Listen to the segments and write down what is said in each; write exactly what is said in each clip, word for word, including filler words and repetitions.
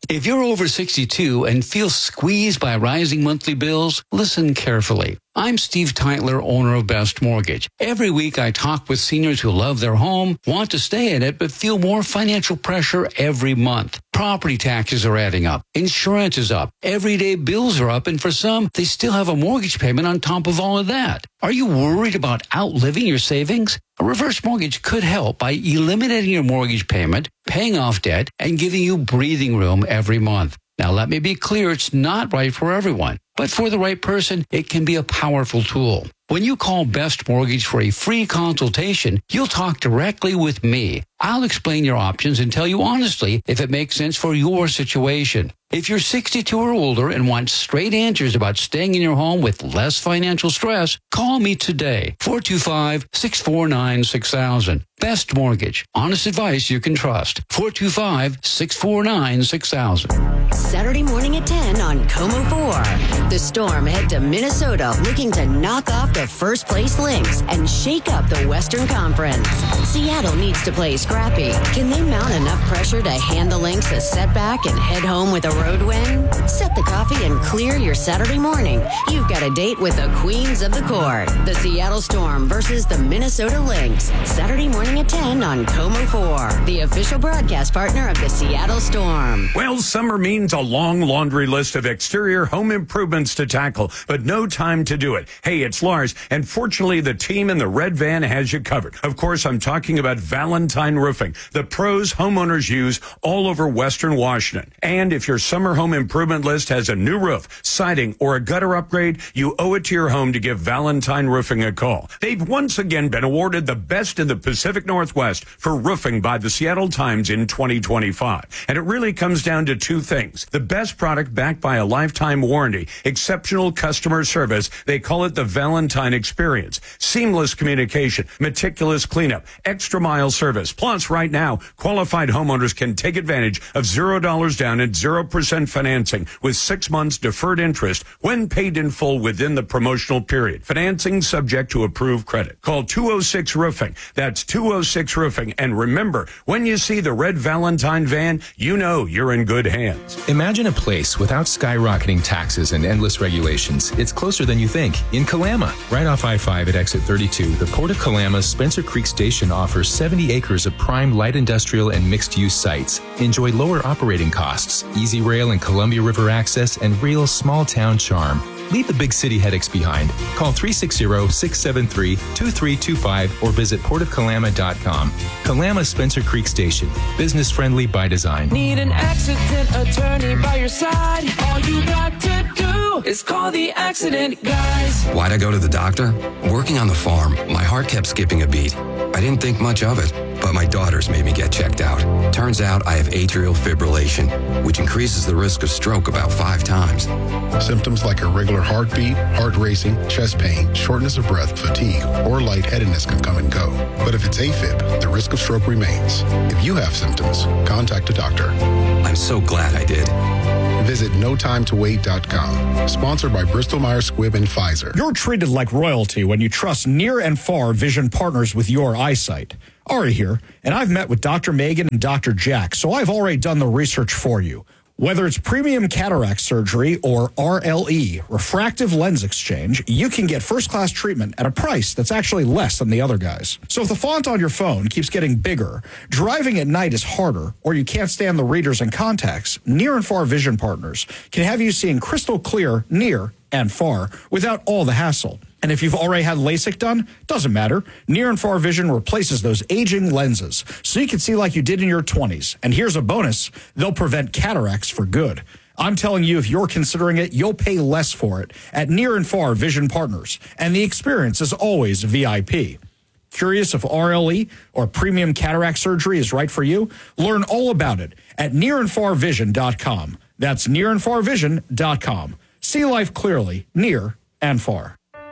If you're over sixty-two and feel squeezed by rising monthly bills, listen carefully. I'm Steve Teitler, owner of Best Mortgage. Every week I talk with seniors who love their home, want to stay in it, but feel more financial pressure every month. Property taxes are adding up. Insurance is up. Everyday bills are up, and for some, they still have a mortgage payment on top of all of that. Are you worried about outliving your savings? A reverse mortgage could help by eliminating your mortgage payment, paying off debt, and giving you breathing room every month. Now, let me be clear, it's not right for everyone, but for the right person, it can be a powerful tool. When you call Best Mortgage for a free consultation, you'll talk directly with me. I'll explain your options and tell you honestly if it makes sense for your situation. If you're sixty-two or older and want straight answers about staying in your home with less financial stress, call me today, four two five, six four nine, six thousand. Best Mortgage. Honest advice you can trust. four two five, six four nine, six thousand. Saturday morning at ten on Como four. The Storm head to Minnesota looking to knock off the first place Lynx and shake up the Western Conference. Seattle needs to play scrappy. Can they mount enough pressure to hand the Lynx a setback and head home with a road win? Set the coffee and clear your Saturday morning. You've got a date with the queens of the court. The Seattle Storm versus the Minnesota Lynx. Saturday morning at ten on Como four, the official broadcast partner of the Seattle Storm. Well, summer means a long laundry list of exterior home improvements to tackle, but no time to do it. Hey, it's Lars, and fortunately, the team in the red van has you covered. Of course, I'm talking about Valentine Roofing, the pros homeowners use all over Western Washington. And if your summer home improvement list has a new roof, siding, or a gutter upgrade, you owe it to your home to give Valentine Roofing a call. They've once again been awarded the best in the Pacific Northwest for roofing by the Seattle Times in twenty twenty-five. And it really comes down to two things. The best product backed by a lifetime warranty, exceptional customer service, they call it the Valentine Experience, seamless communication, meticulous cleanup, extra mile service. Plus, right now, qualified homeowners can take advantage of zero dollars down and zero percent financing with six months deferred interest when paid in full within the promotional period. Financing subject to approved credit. Call two oh six Roofing. That's two oh six Roofing. And remember, when you see the red Valentine van, you know you're in good hands. Imagine a place without skyrocketing taxes and endless regulations. It's closer than you think. In Kalama, right off I five at exit thirty-two, the Port of Kalama's Spencer Creek Station offers seventy acres of prime light industrial and mixed-use sites. Enjoy lower operating costs, easy rail and Columbia River access, and real small-town charm. Leave the big city headaches behind. Call three six zero, six seven three, two three two five or visit port of kalama dot com. Kalama Spencer Creek Station. Business friendly by design. Need an accident attorney by your side? All you got to do is call the accident guys. Why'd I go to the doctor? Working on the farm, my heart kept skipping a beat. I didn't think much of it, but my daughters made me get checked out. Turns out I have atrial fibrillation, which increases the risk of stroke about five times. Symptoms like irregular heartbeat, heart racing, chest pain, shortness of breath, fatigue, or lightheadedness can come and go. But if it's AFib, the risk of stroke remains. If you have symptoms, contact a doctor. I'm so glad I did. Visit no time to wait dot com. Sponsored by Bristol Myers Squibb and Pfizer. You're treated like royalty when you trust near and far vision partners with your eyesight. Ari here, and I've met with Doctor Megan and Doctor Jack, so I've already done the research for you. Whether it's premium cataract surgery or R L E, refractive lens exchange, you can get first-class treatment at a price that's actually less than the other guys. So if the font on your phone keeps getting bigger, driving at night is harder, or you can't stand the readers and contacts, Near and Far Vision Partners can have you seeing crystal clear near and far without all the hassle. And if you've already had LASIK done, doesn't matter. Near and Far Vision replaces those aging lenses so you can see like you did in your twenties. And here's a bonus. They'll prevent cataracts for good. I'm telling you, if you're considering it, you'll pay less for it at Near and Far Vision Partners. And the experience is always V I P. Curious if R L E or premium cataract surgery is right for you? Learn all about it at near and far vision dot com. That's near and far vision dot com. See life clearly, near and far.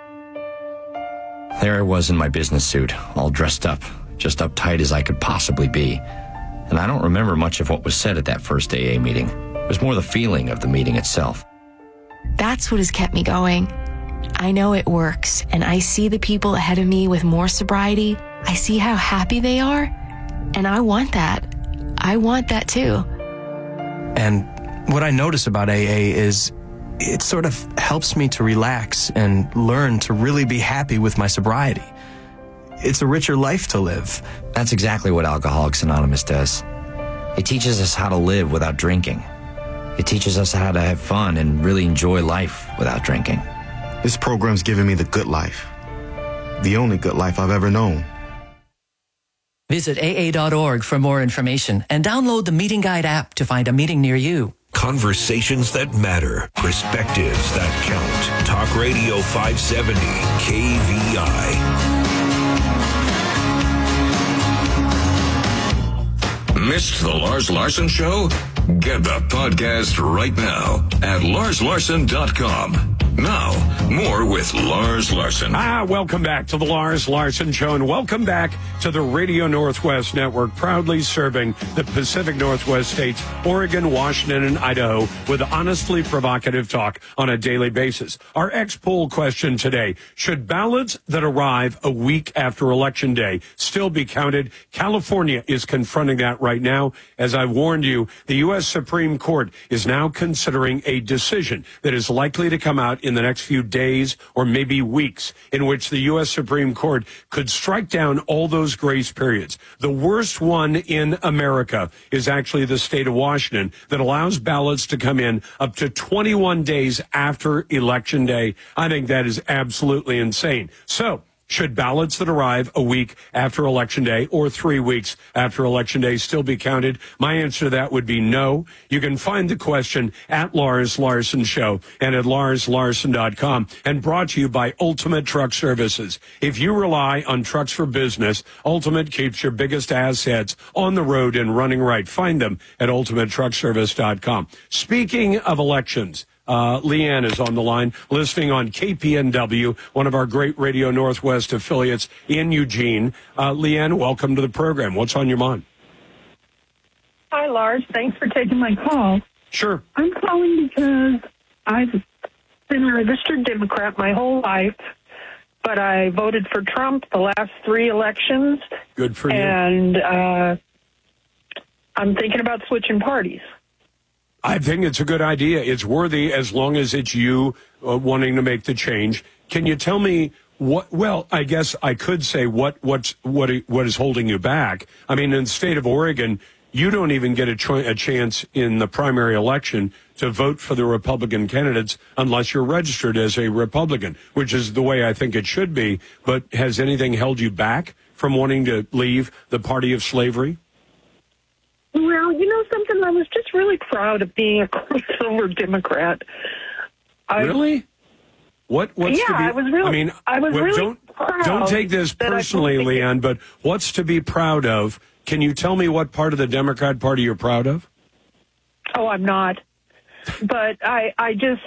There I was in my business suit, all dressed up, just uptight as I could possibly be. And I don't remember much of what was said at that first A A meeting. It was more the feeling of the meeting itself. That's what has kept me going. I know it works, and I see the people ahead of me with more sobriety. I see how happy they are, and I want that. I want that too. And what I notice about A A is it sort of helps me to relax and learn to really be happy with my sobriety. It's a richer life to live. That's exactly what Alcoholics Anonymous does. It teaches us how to live without drinking. It teaches us how to have fun and really enjoy life without drinking. This program's given me the good life. The only good life I've ever known. Visit A A dot org for more information and download the Meeting Guide app to find a meeting near you. Conversations that matter. Perspectives that count. Talk Radio five seventy K V I. Missed the Lars Larson Show? Get the podcast right now at lars larson dot com. Now, more with Lars Larson. Ah, welcome back to the Lars Larson Show, and welcome back to the Radio Northwest Network, proudly serving the Pacific Northwest states, Oregon, Washington, and Idaho, with honestly provocative talk on a daily basis. Our ex-poll question today: should ballots that arrive a week after Election Day still be counted? California is confronting that right now. As I warned you, the U S Supreme Court is now considering a decision that is likely to come out in the next few days or maybe weeks, in which the U S Supreme Court could strike down all those grace periods. The worst one in America is actually the state of Washington, that allows ballots to come in up to twenty-one days after Election Day. I think that is absolutely insane. So, should ballots that arrive a week after Election Day or three weeks after Election Day still be counted? My answer to that would be no. You can find the question at Lars Larson Show and at lars larson dot com, and brought to you by Ultimate Truck Services. If you rely on trucks for business, Ultimate keeps your biggest assets on the road and running right. Find them at ultimate truck service dot com. Speaking of elections, Uh, Leanne is on the line, listening on K P N W, one of our great Radio Northwest affiliates in Eugene. Uh, Leanne, welcome to the program. What's on your mind? Hi, Lars. Thanks for taking my call. Sure. I'm calling because I've been a registered Democrat my whole life, but I voted for Trump the last three elections. Good for you. And uh, I'm thinking about switching parties. I think it's a good idea. It's worthy as long as it's you uh, wanting to make the change. Can you tell me what, well, I guess I could say what, what's, what, what is holding you back? I mean, in the state of Oregon, you don't even get a, cho- a chance in the primary election to vote for the Republican candidates unless you're registered as a Republican, which is the way I think it should be. But has anything held you back from wanting to leave the party of slavery? Well, you know something? I was just really proud of being a crossover Democrat. I, really? What? What's yeah, to be, I was really. I mean, I was well, really don't, proud. Don't take this personally, Leanne, but what's to be proud of? Can you tell me what part of the Democrat Party you're proud of? Oh, I'm not. But I, I just,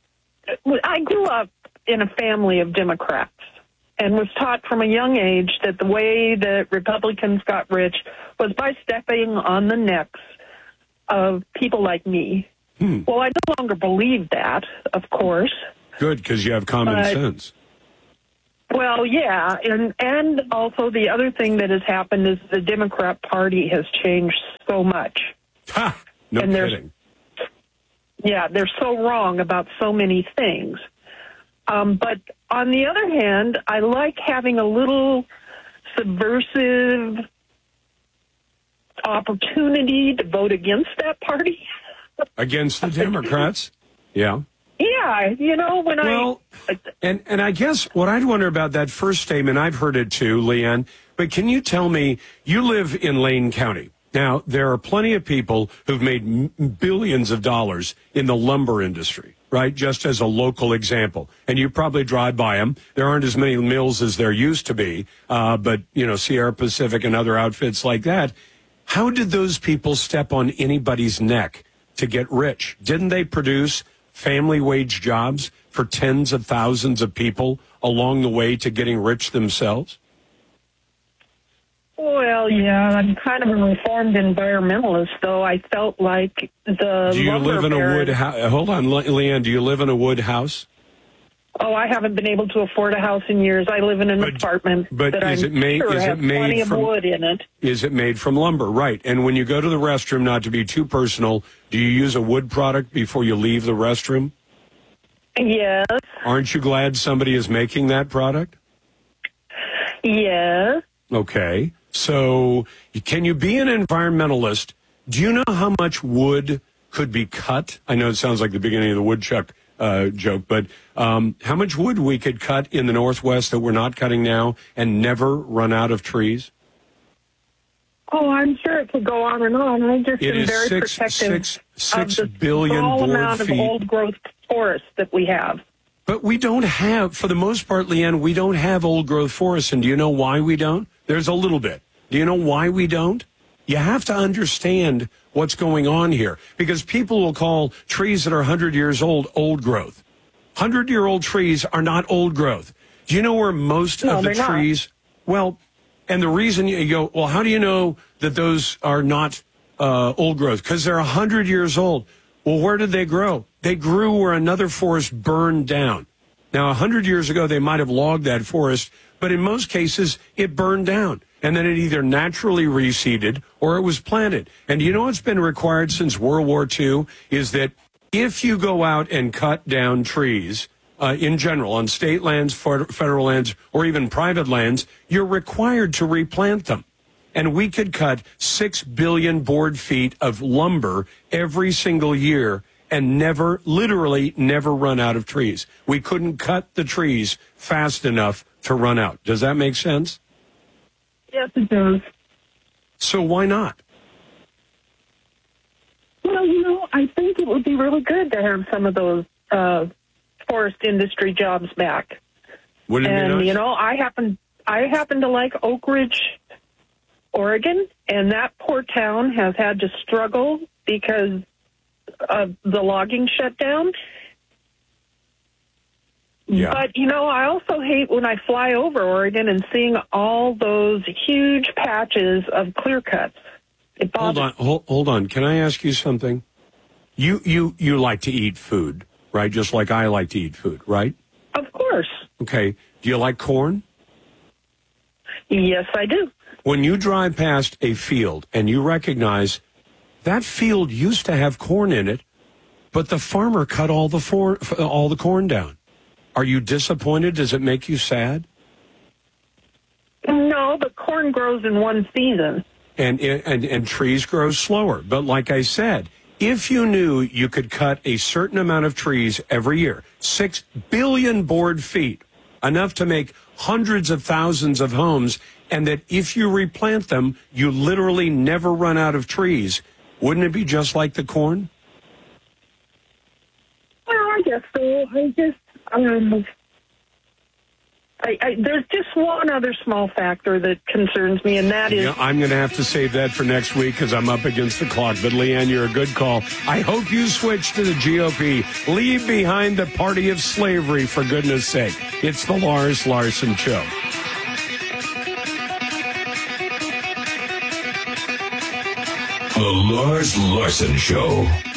I grew up in a family of Democrats and was taught from a young age that the way that Republicans got rich was by stepping on the necks of people like me. Hmm. Well, I no longer believe that, of course. Good, because you have common but, sense. Well, yeah, and and also the other thing that has happened is the Democrat Party has changed so much. Ha! No and kidding. Yeah, they're so wrong about so many things. Um, but on the other hand, I like having a little subversive opportunity to vote against that party. Against the Democrats? Yeah. Yeah, you know, when well, I... And, and I guess what I'd wonder about that first statement, I've heard it too, Leanne, but can you tell me, you live in Lane County. Now, there are plenty of people who've made m- billions of dollars in the lumber industry, right? Just as a local example. And you probably drive by them. There aren't as many mills as there used to be, uh, but, you know, Sierra Pacific and other outfits like that. How did those people step on anybody's neck to get rich? Didn't they produce family wage jobs for tens of thousands of people along the way to getting rich themselves? Well, yeah, I'm kind of a reformed environmentalist, though. I felt like the Do you lumber live in a baron- wood house? Hold on, Le- Leanne, do you live in a wood house? Oh, I haven't been able to afford a house in years. I live in an But- apartment but that is I'm it made- sure is it has made plenty of from- wood in it. Is it made from lumber? Right. And when you go to the restroom, not to be too personal, do you use a wood product before you leave the restroom? Yes, Aren't you glad somebody is making that product? yes. Okay. So can you be an environmentalist? Do you know how much wood could be cut? I know it sounds like the beginning of the woodchuck uh, joke, but um, how much wood we could cut in the Northwest that we're not cutting now and never run out of trees? Oh, I'm sure it could go on and on. I just It am is very six- protective six- six of the billion small board amount feet. of old growth forest that we have. But we don't have, for the most part, Leanne, we don't have old growth forests. And do you know why we don't? There's a little bit. Do you know why we don't? You have to understand what's going on here, because people will call trees that are one hundred years old old growth. one hundred-year-old trees are not old growth. Do you know where most No, of the they're not. trees, well, and the reason you go, well, how do you know that those are not uh, old growth? Because they're one hundred years old. Well, where did they grow? They grew where another forest burned down. Now, one hundred years ago, they might have logged that forest, but in most cases, it burned down. And then it either naturally reseeded or it was planted. And you know what's been required since World War Two is that if you go out and cut down trees, uh, in general, on state lands, federal lands, or even private lands, you're required to replant them. And we could cut six billion board feet of lumber every single year and never, literally never run out of trees. We couldn't cut the trees fast enough to run out. Does that make sense? Yes, it does. So why not? Well, you know, I think it would be really good to have some of those uh, forest industry jobs back. Wouldn't it be And nice? you know, I happen I happen to like Oak Ridge, Oregon, and that poor town has had to struggle because of the logging shutdown. Yeah. But, you know, I also hate when I fly over Oregon and seeing all those huge patches of clear cuts. It Hold bothers on, hold, hold on. Can I ask you something? You you you like to eat food, right? Just like I like to eat food, right? Of course. Okay. Do you like corn? Yes, I do. When you drive past a field and you recognize that field used to have corn in it, but the farmer cut all the for, all the corn down. Are you disappointed? Does it make you sad? No, but corn grows in one season. And, and and trees grow slower. But like I said, if you knew you could cut a certain amount of trees every year, six billion board feet, enough to make hundreds of thousands of homes, and that if you replant them, you literally never run out of trees, wouldn't it be just like the corn? Well, I guess so. I just, um, I, I, there's just one other small factor that concerns me, and that is... Yeah, I'm going to have to save that for next week because I'm up against the clock. But, Leanne, you're a good call. I hope you switch to the G O P. Leave behind the party of slavery, for goodness sake. It's the Lars Larson Show. The Lars Larson Show.